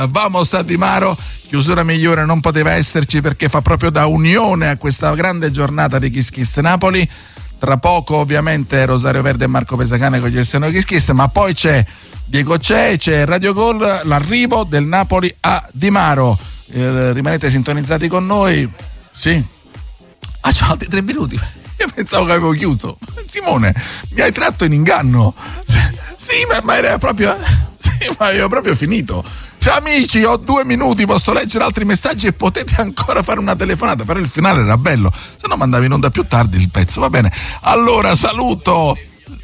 Vamos a Di Maro, chiusura migliore non poteva esserci perché fa proprio da unione a questa grande giornata di Kiss Kiss Napoli. Tra poco ovviamente Rosario Verde e Marco Pesacane con gli Esseno Kiss Kiss, ma poi c'è Diego c'è Radio Gol, l'arrivo del Napoli a Di Maro. Rimanete sintonizzati con noi. Sì. C'ho altri 3 minuti. Io pensavo che avevo chiuso. Simone, mi hai tratto in inganno. Sì, ma era proprio. Sì, ma avevo proprio finito. Cioè, amici, ho 2 minuti, posso leggere altri messaggi e potete ancora fare una telefonata. Però il finale era bello. Se no mandavi in onda più tardi il pezzo, va bene. Allora, saluto.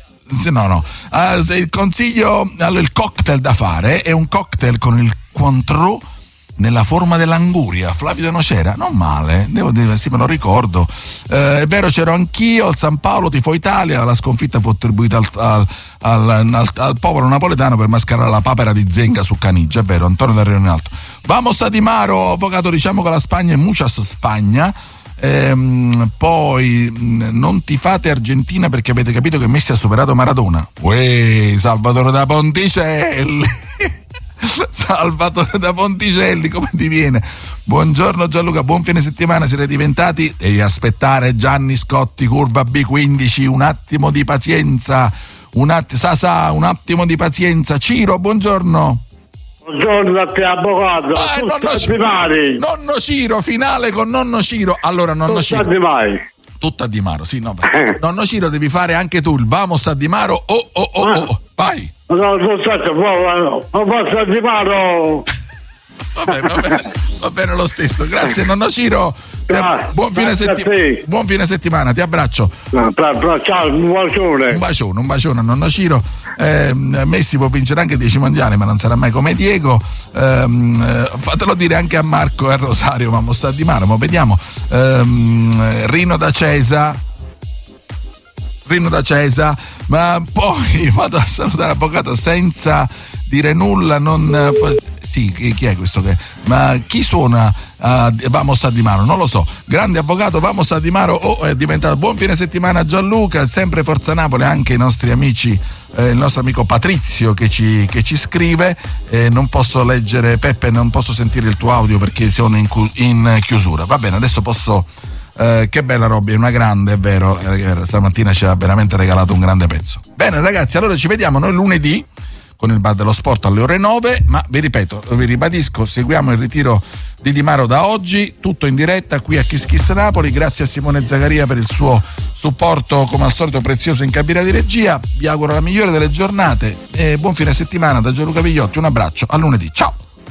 Il consiglio, allora, il cocktail da fare è un cocktail con il Cointreau nella forma dell'anguria. Flavio De Nocera, non male, devo dire, sì, me lo ricordo. È vero, c'ero anch'io al San Paolo tifo Italia, la sconfitta fu attribuita al popolo napoletano per mascherare la papera di Zenga su Caniggia, è vero, Antonio da Rione Alto. Vamos a Di Maro, avvocato, diciamo che la Spagna è muchas Spagna. Poi non tifate Argentina perché avete capito che Messi ha superato Maradona. Uè, Salvatore da Ponticelli. Salvatore da Ponticelli, come ti viene? Buongiorno Gianluca, buon fine settimana. Siete diventati, devi aspettare, Gianni Scotti, curva B15, un attimo di pazienza, un attimo di pazienza. Ciro, buongiorno. Buongiorno a te, avvocato. Nonno Ciro, finale con nonno Ciro. Allora, nonno Ciro. Tutto a Di Maro, sì, no. Nonno Ciro, devi fare anche tu il Vamos a Di Maro. Vai. No, Vamos a Di Maro. Va bene lo stesso. Grazie, nonno Ciro. Buon fine settimana, ti abbraccio. Ciao, un bacione, nonno Ciro. Messi può vincere anche 10 mondiali, ma non sarà mai come Diego. Fatelo dire anche a Marco e a Rosario, ma sta Di Maro, ma vediamo. Rino da Cesa, ma poi vado a salutare l'avvocato senza dire nulla, sì, chi è questo ma chi suona Vamos a Di Maro? Non lo so. Grande avvocato, Vamos a Di Maro. È diventato. Buon fine settimana Gianluca, sempre Forza Napoli, anche i nostri amici, il nostro amico Patrizio che ci scrive. Non posso leggere, Peppe, non posso sentire il tuo audio perché sono in chiusura. Va bene, adesso posso. Che bella Robby, una grande, è vero, stamattina ci ha veramente regalato un grande pezzo. Bene ragazzi, allora ci vediamo noi lunedì con il Bar dello Sport alle ore 9, ma vi ribadisco, seguiamo il ritiro di Di Maro da oggi, tutto in diretta qui a Kiss Kiss Napoli. Grazie a Simone Zaccaria per il suo supporto come al solito prezioso in cabina di regia. Vi auguro la migliore delle giornate e buon fine settimana da Gianluca Vigliotti, un abbraccio, a lunedì, ciao!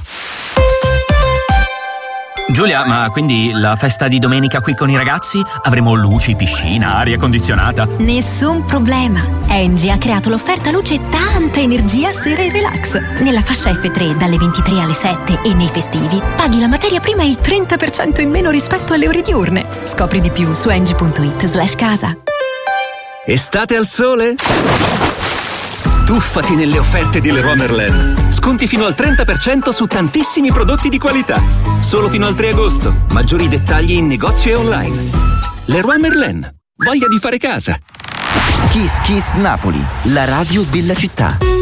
Giulia, ma quindi la festa di domenica qui con i ragazzi? Avremo luci, piscina, aria condizionata? Nessun problema. Engie ha creato l'offerta luce e tanta energia sera e relax. Nella fascia F3 dalle 23 alle 7 e nei festivi paghi la materia prima il 30% in meno rispetto alle ore diurne. Scopri di più su engie.it/casa. Estate al sole? Tuffati nelle offerte di Leroy Merlin. Sconti fino al 30% su tantissimi prodotti di qualità. Solo fino al 3 agosto. Maggiori dettagli in negozio e online. Leroy Merlin. Voglia di fare casa. Kiss Kiss Napoli, la radio della città.